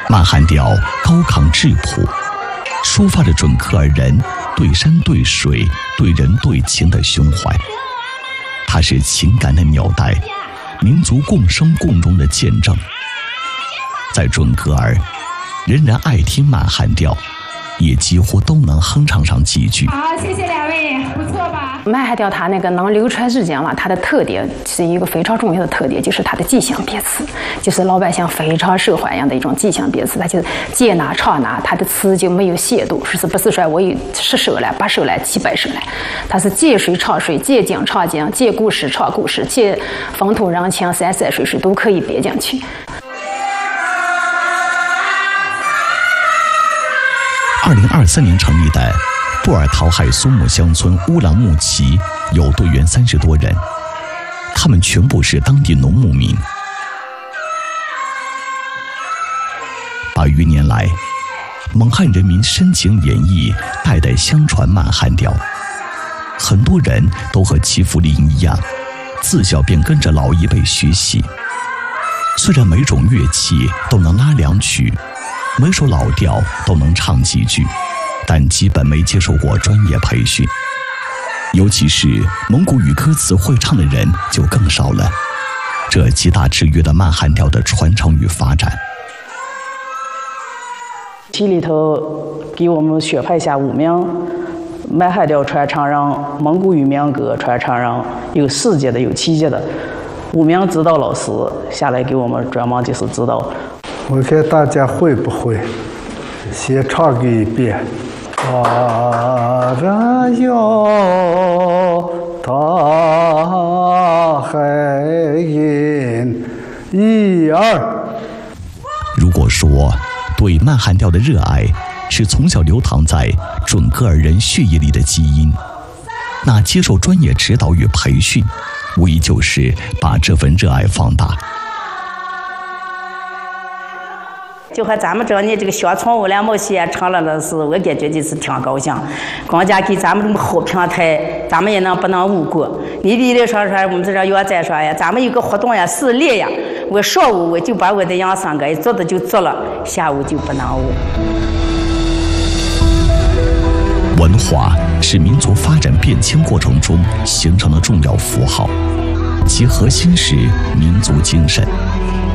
慢汉调高亢质朴，抒发着准噶尔人对山对水、对人对情的胸怀。它是情感的纽带，民族共生共荣的见证。在准噶尔，人人爱听慢汉调，也几乎都能哼唱上几句。 好，谢谢两位，不错吧？ 慢汉调它那个能流传至今了，它的特点是一个非常重要的特点，就是它的吉祥别词，就是老百姓非常受欢迎的一种吉祥别词。它就是借哪唱哪，它的词就没有亵渎，是不是说我有10首来、8首来、700首来？它是借水唱水，借景唱景，借故事唱故事，借风土人情、山山水水都可以编进去。 2023年成立的布尔陶海苏木乡村乌朗木齐有队员30多人，他们全部是当地农牧民。8余年来，蒙汉人民深情演绎，代代相传慢汉调。很多人都和齐福林一样，自小便跟着老一辈学习。虽然每种乐器都能拉2曲，每首老调都能唱几句，但基本没接受过专业培训。尤其是蒙古语歌词会唱的人就更少了，这极大制约了慢汉调的传承与发展。 系里头给我们选派下5名慢汉调传承人、蒙古语民歌传承人，有4级的，有7级的，5名指导老师下来给我们专门就是指导。 我看大家会不会，先唱个一遍。然哟，大海音，1、2。 如果说对慢汉调的热爱是从小流淌在准噶尔人血液里的基因，那接受专业指导与培训，无疑就是把这份热爱放大。 就和咱们这你这个乡村乌兰木齐成了的是，我感觉就是挺高兴。光家给咱们这么好平台，咱们也不能误过。你比如说我们这要再说呀，咱们有个活动呀，4练呀，我上午我就把我的养生歌做的就做了，下午就不能误。 文化是民族发展变迁过程中形成的重要符号，其核心是民族精神。